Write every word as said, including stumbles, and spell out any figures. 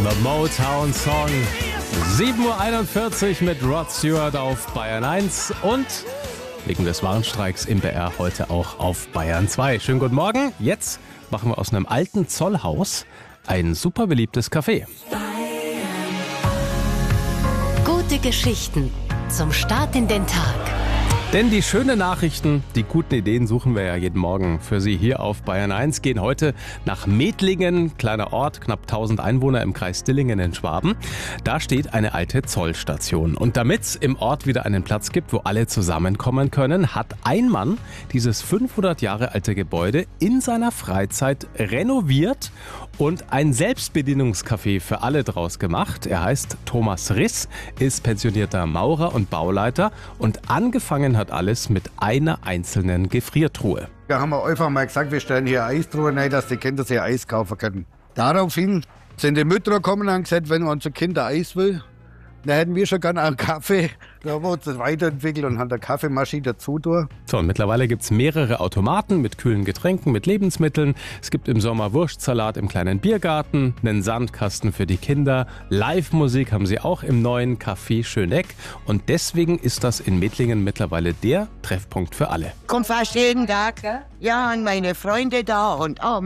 The Motown Song. sieben Uhr einundvierzig mit Rod Stewart auf Bayern eins und wegen des Warnstreiks im B R heute auch auf Bayern zwei. Schönen guten Morgen. Jetzt machen wir aus einem alten Zollhaus ein super beliebtes Café. Gute Geschichten zum Start in den Tag. Denn die schönen Nachrichten, die guten Ideen suchen wir ja jeden Morgen für Sie hier auf Bayern eins. Gehen heute nach Methlingen, kleiner Ort, knapp tausend Einwohner im Kreis Dillingen in Schwaben. Da steht eine alte Zollstation. Und damit es im Ort wieder einen Platz gibt, wo alle zusammenkommen können, hat ein Mann dieses fünfhundert Jahre alte Gebäude in seiner Freizeit renoviert und ein Selbstbedienungscafé für alle draus gemacht. Er heißt Thomas Riss, ist pensionierter Maurer und Bauleiter und angefangen hat alles mit einer einzelnen Gefriertruhe. Da haben wir einfach mal gesagt, wir stellen hier eine Eistruhe rein, dass die Kinder sich Eis kaufen können. Daraufhin sind die Mütter gekommen und haben gesagt, wenn unser Kind Eis will, dann hätten wir schon gerne einen Kaffee. Da haben wir uns das weiterentwickelt und haben eine Kaffeemaschine dazu tun. So, und mittlerweile gibt es mehrere Automaten mit kühlen Getränken, mit Lebensmitteln. Es gibt im Sommer Wurstsalat im kleinen Biergarten, einen Sandkasten für die Kinder. Live-Musik haben sie auch im neuen Café Schöneck. Und deswegen ist das in Methlingen mittlerweile der Treffpunkt für alle. Komm fast jeden Tag. Ja, und meine Freunde da und auch